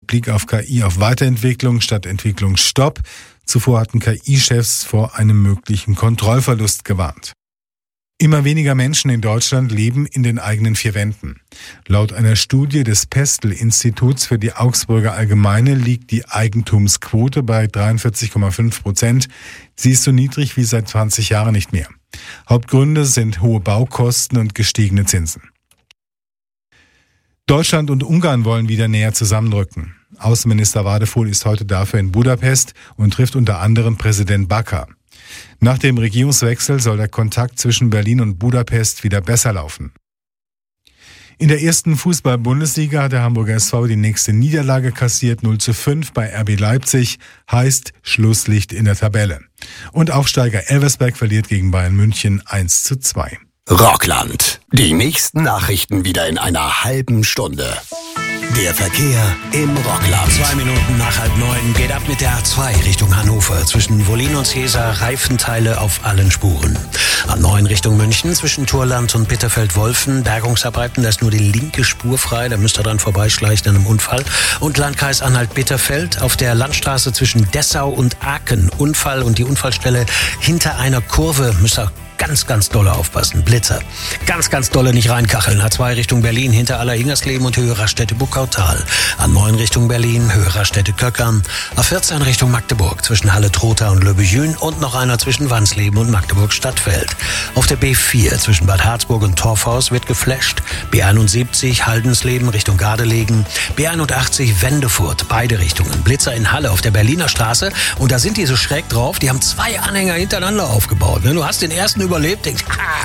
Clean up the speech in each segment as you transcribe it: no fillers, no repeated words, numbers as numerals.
Blick auf KI auf Weiterentwicklung statt Entwicklungsstopp. Zuvor hatten KI-Chefs vor einem möglichen Kontrollverlust gewarnt. Immer weniger Menschen in Deutschland leben in den eigenen vier Wänden. Laut einer Studie des Pestel-Instituts für die Augsburger Allgemeine liegt die Eigentumsquote bei 43,5%. Sie ist so niedrig wie seit 20 Jahren nicht mehr. Hauptgründe sind hohe Baukosten und gestiegene Zinsen. Deutschland und Ungarn wollen wieder näher zusammenrücken. Außenminister Wadefuhl ist heute dafür in Budapest und trifft unter anderem Präsident Bakar. Nach dem Regierungswechsel soll der Kontakt zwischen Berlin und Budapest wieder besser laufen. In der ersten Fußball-Bundesliga hat der Hamburger SV die nächste Niederlage kassiert, 0:5 bei RB Leipzig, heißt Schlusslicht in der Tabelle. Und Aufsteiger Elversberg verliert gegen Bayern München 1:2. Rockland. Die nächsten Nachrichten wieder in einer halben Stunde. Der Verkehr im Rockland. 2 Minuten nach 8:30 geht ab mit der A2 Richtung Hannover. Zwischen Wollin und Cäsar Reifenteile auf allen Spuren. A9 Richtung München zwischen Thurland und Bitterfeld-Wolfen. Bergungsarbeiten, da ist nur die linke Spur frei. Da müsst ihr dann vorbeischleichen an einem Unfall. Und Landkreis Anhalt-Bitterfeld auf der Landstraße zwischen Dessau und Aachen. Unfall und die Unfallstelle hinter einer Kurve. Müsst ihr ganz dolle aufpassen. Blitzer. Ganz dolle nicht reinkacheln. A2 Richtung Berlin hinter Allerhingersleben und Höhe Raststätte-Buckautal. A9 Richtung Berlin, Höhe Raststätte-Köckern. A14 Richtung Magdeburg zwischen Halle-Trotha und Löbejün und noch einer zwischen Wansleben und Magdeburg-Stadtfeld. Auf der B4 zwischen Bad Harzburg und Torfhaus wird geflasht. B71 Haldensleben Richtung Gardelegen. B81 Wendefurt, beide Richtungen. Blitzer in Halle auf der Berliner Straße und da sind die so schräg drauf. Die haben 2 Anhänger hintereinander aufgebaut. Du hast den ersten überlebt, denkst,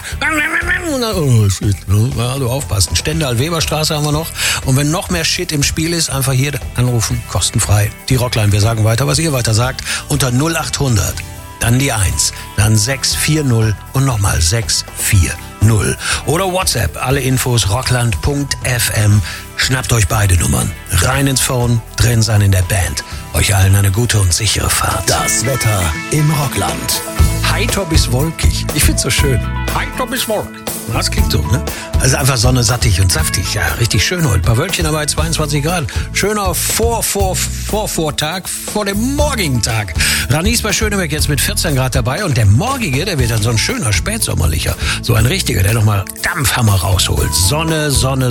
also aufpassen. Stendal-Weberstraße haben wir noch. Und wenn noch mehr Shit im Spiel ist, einfach hier anrufen, kostenfrei. Die Rockline, wir sagen weiter, was ihr weiter sagt, unter 0800. Dann die 1, dann 640 und nochmal 640. Oder WhatsApp, alle Infos rockland.fm. Schnappt euch beide Nummern. Rein ins Phone, drin sein in der Band. Euch allen eine gute und sichere Fahrt. Das Wetter im Rockland. Heiter bis wolkig. Ich find's so schön. Heiter bis wolkig. Das klingt so, ne? Also einfach Sonne sattig und saftig. Ja, richtig schön heute. Ein paar Wölkchen dabei, 22 Grad. Schöner Vortag vor dem morgigen Tag. Ranis bei Schöneberg jetzt mit 14 Grad dabei und der morgige, der wird dann so ein schöner spätsommerlicher. So ein richtiger, der nochmal Dampfhammer rausholt. Sonne,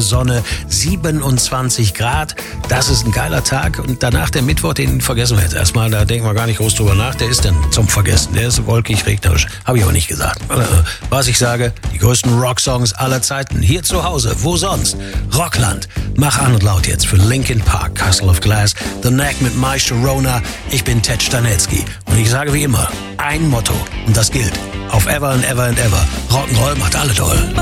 27 Grad. Das ist ein geiler Tag und danach der Mittwoch, den vergessen wir jetzt erstmal. Da denken wir gar nicht groß drüber nach. Der ist dann zum Vergessen. Der ist wolkig, regnerisch. Habe ich aber nicht gesagt. Was ich sage, die größten Rocksongs aller Zeiten. Hier zu Hause, wo sonst? Rockland. Mach an und laut jetzt für Linkin Park, Castle of Glass, The Knack mit My Sharona. Ich bin Ted Stanetzky. Und ich sage wie immer, ein Motto. Und das gilt. Auf ever and ever and ever. Rock'n'Roll macht alle toll.